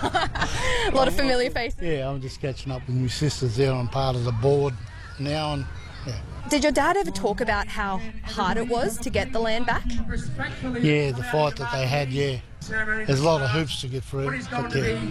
A lot of familiar faces. Yeah, I'm just catching up with my sisters there. I'm part of the board now, and yeah. Did your dad ever talk about how hard it was to get the land back? Yeah, the fight that they had, yeah. There's a lot of hoops to get through, but yeah,